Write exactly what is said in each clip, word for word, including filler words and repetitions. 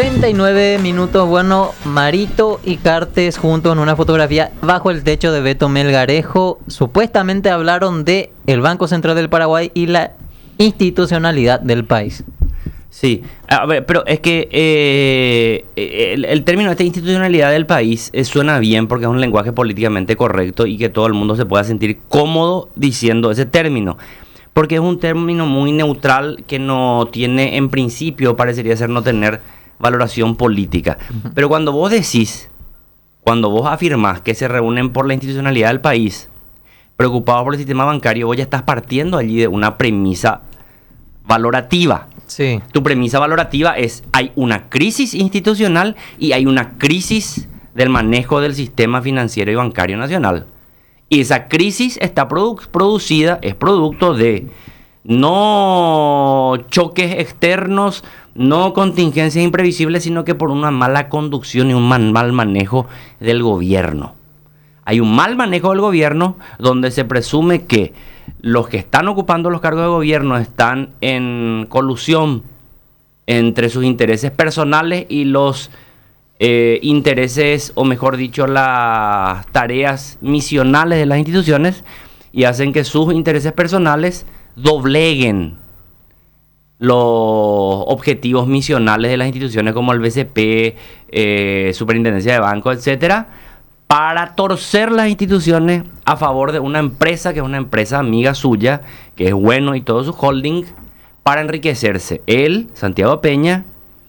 treinta y nueve minutos, bueno, Marito y Cartes juntos en una fotografía bajo el techo de Beto Melgarejo. Supuestamente hablaron de el Banco Central del Paraguay y la institucionalidad del país. Sí, a ver, pero es que eh, el, el término de esta institucionalidad del país eh, suena bien porque es un lenguaje políticamente correcto y que todo el mundo se pueda sentir cómodo diciendo ese término. Porque es un término muy neutral que no tiene, en principio, parecería ser no tener valoración política. Uh-huh. Pero cuando vos decís, cuando vos afirmás que se reúnen por la institucionalidad del país, preocupados por el sistema bancario, vos ya estás partiendo allí de una premisa valorativa. Sí. Tu premisa valorativa es, hay una crisis institucional y hay una crisis del manejo del sistema financiero y bancario nacional. Y esa crisis está produ- producida, es producto de no choques externos, no contingencias imprevisibles, sino que por una mala conducción y un man- mal manejo del gobierno. Hay un mal manejo del gobierno donde se presume que los que están ocupando los cargos de gobierno están en colusión entre sus intereses personales y los eh, intereses, o mejor dicho, las tareas misionales de las instituciones, y hacen que sus intereses personales dobleguen los objetivos misionales de las instituciones como el B C P, eh, Superintendencia de Banco, etcétera, para torcer las instituciones a favor de una empresa que es una empresa amiga suya, que es bueno y todo su holding, para enriquecerse. Él, Santiago Peña,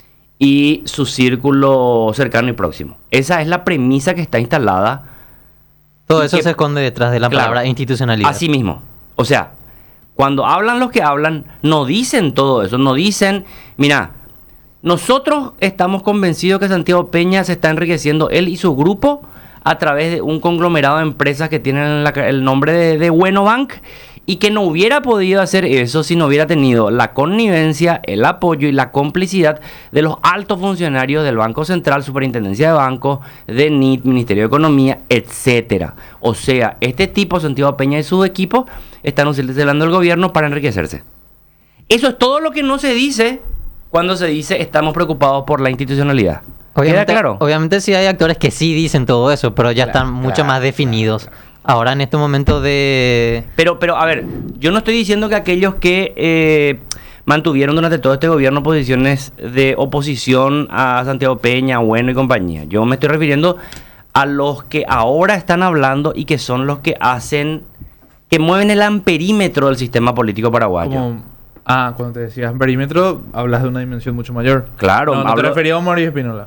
y su círculo cercano y próximo. Esa es la premisa que está instalada. Todo eso que, se esconde detrás de la claro, palabra institucionalidad. Así mismo. O sea, cuando hablan los que hablan, no dicen todo eso. No dicen, mira, nosotros estamos convencidos que Santiago Peña se está enriqueciendo, él y su grupo, a través de un conglomerado de empresas que tienen la, el nombre de, de Bueno Bank, y que no hubiera podido hacer eso si no hubiera tenido la connivencia, el apoyo y la complicidad de los altos funcionarios del Banco Central, Superintendencia de Bancos, de N I T, Ministerio de Economía, etcétera. O sea, este tipo, Santiago Peña y su equipo, están utilizando el gobierno para enriquecerse. Eso es todo lo que no se dice cuando se dice estamos preocupados por la institucionalidad. Obviamente, ¿Queda claro? Obviamente sí hay actores que sí dicen todo eso, pero ya Claro, están mucho claro, más definidos. Claro, claro. Ahora en este momento de... Pero, pero, a ver, yo no estoy diciendo que aquellos que eh, mantuvieron durante todo este gobierno posiciones de oposición a Santiago Peña, Bueno y compañía. Yo me estoy refiriendo a los que ahora están hablando y que son los que hacen, que mueven el amperímetro del sistema político paraguayo. Como, ah, cuando te decías amperímetro, hablas de una dimensión mucho mayor. Claro. No, no hablo, te referías a Mauricio Espínola.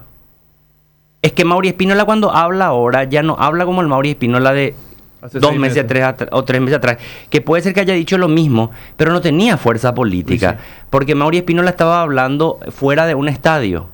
Es que Mauri Espínola cuando habla ahora ya no habla como el Mauri Espínola de Hace dos seis meses, meses. Tres atr- o tres meses atrás, que puede ser que haya dicho lo mismo, pero no tenía fuerza política, Sí, sí. porque Mauri Espínola estaba hablando fuera de un estadio.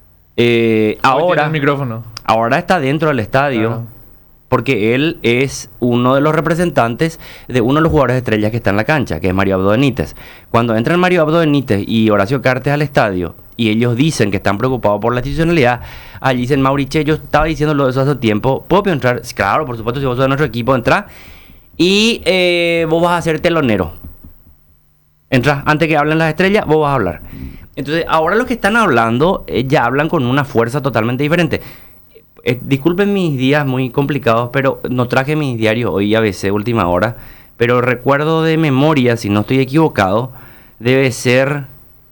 Eh, Hoy tiene ahora, el micrófono. ahora está dentro del estadio, Claro. porque él es uno de los representantes de uno de los jugadores estrellas que está en la cancha, que es Mario Abdo Benítez. Cuando entran Mario Abdo Benítez y Horacio Cartes al estadio, y ellos dicen que están preocupados por la institucionalidad, allí dicen, Mauriche, yo estaba diciéndolo eso hace tiempo, ¿puedo entrar? Claro, por supuesto, si vos sos de nuestro equipo, entra y eh, vos vas a ser telonero. Entra, antes que hablen las estrellas, vos vas a hablar. Entonces, ahora los que están hablando, eh, ya hablan con una fuerza totalmente diferente. Eh, disculpen mis días muy complicados, pero no traje mis diarios hoy A B C última hora, pero recuerdo de memoria, si no estoy equivocado, debe ser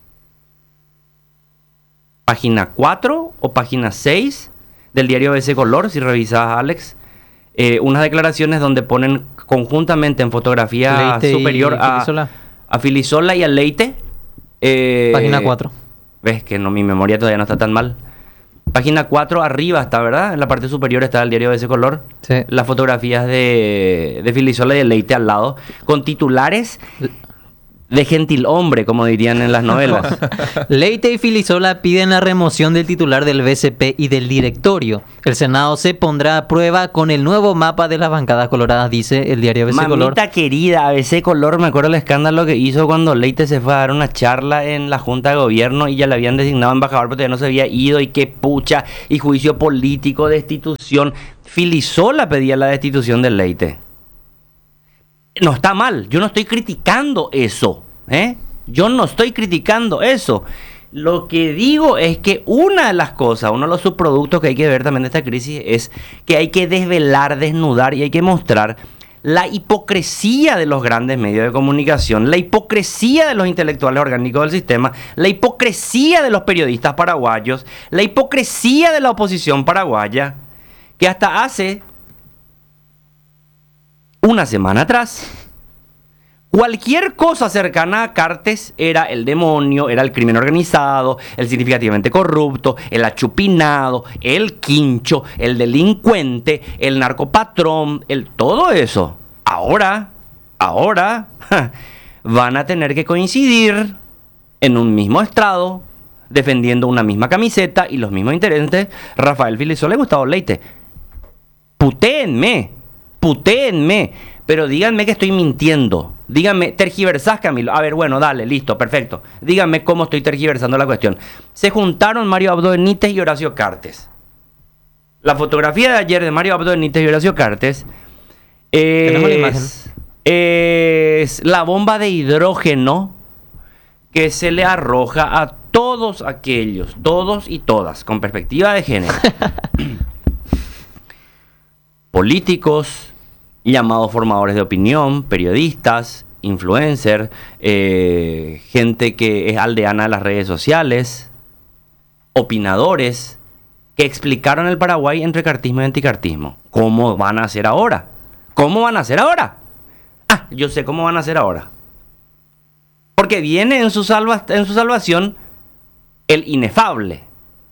página cuatro o página seis del diario A B C Color, si revisas, Alex, eh, unas declaraciones donde ponen conjuntamente en fotografía Leite superior y a, Filisola. a Filisola y a Leite. Eh, Página cuatro. Ves que no, mi memoria todavía no está tan mal. Página cuatro arriba está, ¿verdad? En la parte superior está el diario de ese color. Sí. Las fotografías de, de Filisola y de Leite al lado, con titulares de gentilhombre, como dirían en las novelas. Leite y Filisola piden la remoción del titular del B C P y del directorio. El Senado se pondrá a prueba con el nuevo mapa de las bancadas coloradas, dice el diario A B C Color. Mamita querida, A B C Color, me acuerdo el escándalo que hizo cuando Leite se fue a dar una charla en la Junta de Gobierno y ya le habían designado embajador, pero todavía no se había ido, y qué pucha, y juicio político, destitución. Filisola pedía la destitución de Leite. No está mal, yo no estoy criticando eso, ¿eh? Yo no estoy criticando eso. Lo que digo es que una de las cosas, uno de los subproductos que hay que ver también de esta crisis es que hay que desvelar, desnudar y hay que mostrar la hipocresía de los grandes medios de comunicación, la hipocresía de los intelectuales orgánicos del sistema, la hipocresía de los periodistas paraguayos, la hipocresía de la oposición paraguaya, que hasta hace una semana atrás cualquier cosa cercana a Cartes era el demonio, era el crimen organizado, el significativamente corrupto, el achupinado, el quincho, el delincuente, el narcopatrón, el todo eso. Ahora, ahora, ja, van a tener que coincidir en un mismo estrado, defendiendo una misma camiseta y los mismos intereses. Rafael Filisola y Gustavo Leite. Putéenme, putéenme. Pero díganme que estoy mintiendo. Díganme, tergiversás, Camilo. A ver, bueno, dale, listo, perfecto. Díganme cómo estoy tergiversando la cuestión. Se juntaron Mario Abdo Benítez y Horacio Cartes. La fotografía de ayer de Mario Abdo Benítez y Horacio Cartes Tenemos la imagen. es, es la bomba de hidrógeno que se le arroja a todos aquellos, todos y todas, con perspectiva de género. Políticos, llamados formadores de opinión, periodistas, influencers, eh, gente que es aldeana de las redes sociales, opinadores, que explicaron el Paraguay entre cartismo y anticartismo. ¿Cómo van a hacer ahora? ¿Cómo van a hacer ahora? Ah, yo sé cómo van a hacer ahora. Porque viene en su, salva, en su salvación el inefable,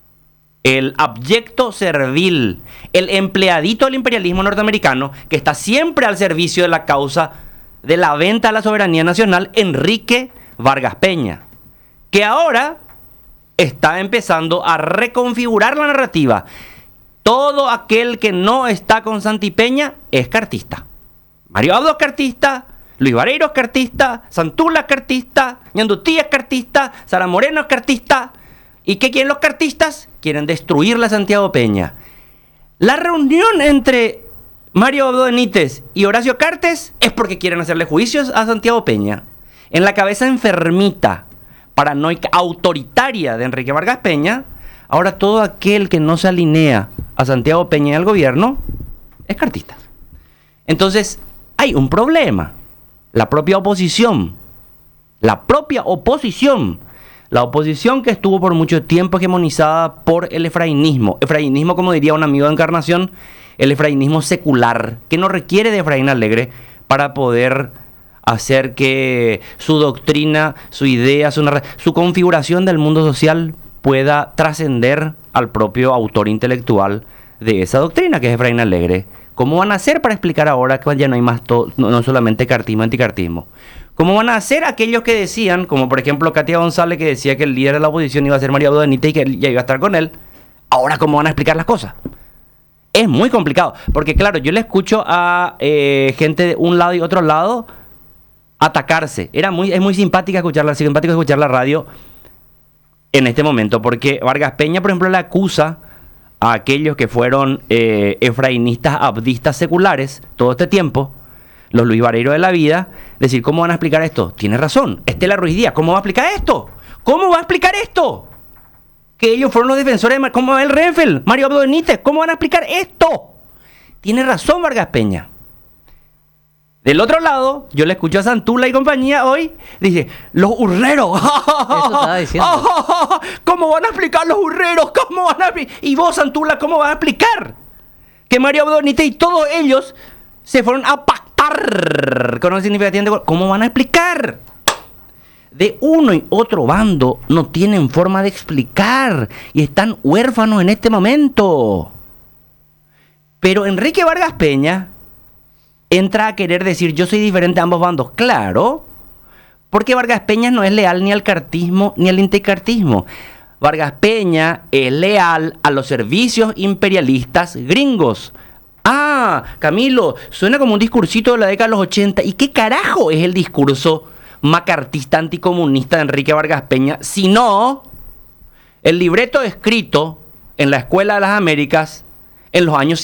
el abyecto servil, el empleadito del imperialismo norteamericano que está siempre al servicio de la causa de la venta a la soberanía nacional, Enrique Vargas Peña, que ahora está empezando a reconfigurar la narrativa. Todo aquel que no está con Santi Peña es cartista. Mario Abdo es cartista, Luis Vareiro es cartista, Santula es cartista, Ñandutí es cartista, Sara Moreno es cartista. ¿Y qué quieren los cartistas? Quieren destruir la Santiago Peña. La reunión entre Mario Abdo Benítez y Horacio Cartes es porque quieren hacerle juicios a Santiago Peña. En la cabeza enfermita, paranoica, autoritaria de Enrique Vargas Peña, ahora todo aquel que no se alinea a Santiago Peña y al gobierno es cartista. Entonces, hay un problema. La propia oposición, la propia oposición, la oposición que estuvo por mucho tiempo hegemonizada por el efrainismo. Efrainismo, como diría un amigo de Encarnación, el efrainismo secular, que no requiere de Efraín Alegre para poder hacer que su doctrina, su idea, su, su configuración del mundo social pueda trascender al propio autor intelectual de esa doctrina, que es Efraín Alegre. ¿Cómo van a hacer para explicar ahora que ya no hay más, to- no, no solamente cartismo, anticartismo? ¿Cómo van a hacer aquellos que decían, como por ejemplo Katia González, que decía que el líder de la oposición iba a ser Mario Abdo Benítez y que ya iba a estar con él? Ahora, ¿cómo van a explicar las cosas? Es muy complicado, porque claro, yo le escucho a eh, gente de un lado y otro lado atacarse. Era muy, es muy simpática escucharla, simpático escuchar la radio en este momento, porque Vargas Peña, por ejemplo, le acusa a aquellos que fueron eh, efrainistas abdistas seculares todo este tiempo, los Luis Vareiro de la vida, decir, ¿cómo van a explicar esto? Tiene razón, Estela Ruiz Díaz, ¿cómo va a explicar esto? ¿Cómo va a explicar esto? Que ellos fueron los defensores de... Mar- ¿Cómo va el Renfeld? Mario Abdo Benítez, ¿cómo van a explicar esto? Tiene razón Vargas Peña. Del otro lado, yo le escucho a Santula y compañía hoy, dice, los hurreros. Eso estaba diciendo. ¿Cómo van a explicar los hurreros? ¿Cómo van a explicar? Y vos, Santula, ¿cómo vas a explicar que Mario Abdo Benítez y todos ellos se fueron a pactar con el significativo? ¿Cómo van a explicar? De uno y otro bando no tienen forma de explicar y están huérfanos en este momento. Pero Enrique Vargas Peña entra a querer decir, yo soy diferente a ambos bandos. Claro, porque Vargas Peña no es leal ni al cartismo ni al anticartismo. Vargas Peña es leal a los servicios imperialistas gringos. Ah, Camilo, suena como un discursito de la década de los ochenta. ¿Y qué carajo es el discurso macartista anticomunista de Enrique Vargas Peña? Si no, el libreto escrito en la Escuela de las Américas en los años